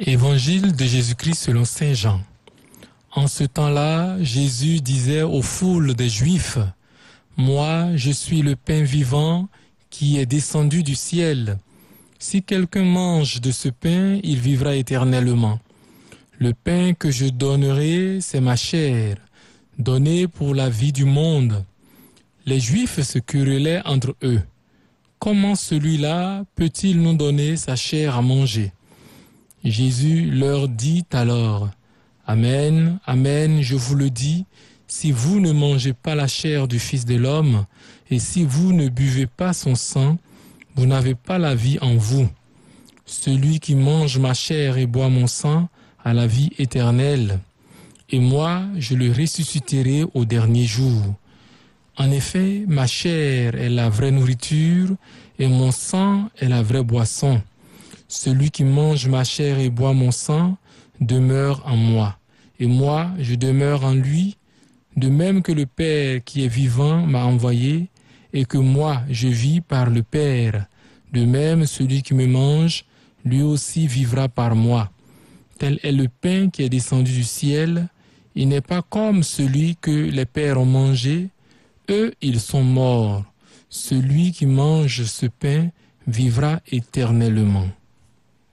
Évangile de Jésus-Christ selon saint Jean. En ce temps-là, Jésus disait aux foules des Juifs, « Moi, je suis le pain vivant qui est descendu du ciel. Si quelqu'un mange de ce pain, il vivra éternellement. Le pain que je donnerai, c'est ma chair, donnée pour la vie du monde. » Les Juifs se querellaient entre eux. « Comment celui-là peut-il nous donner sa chair à manger ?» Jésus leur dit alors, « Amen, amen, je vous le dis, si vous ne mangez pas la chair du Fils de l'homme, et si vous ne buvez pas son sang, vous n'avez pas la vie en vous. Celui qui mange ma chair et boit mon sang a la vie éternelle, et moi je le ressusciterai au dernier jour. En effet, ma chair est la vraie nourriture, et mon sang est la vraie boisson. Celui qui mange ma chair et boit mon sang demeure en moi, et moi je demeure en lui, de même que le Père qui est vivant m'a envoyé, et que moi je vis par le Père. De même, celui qui me mange, lui aussi vivra par moi. Tel est le pain qui est descendu du ciel. Il n'est pas comme celui que les pères ont mangé. Eux, ils sont morts. Celui qui mange ce pain vivra éternellement.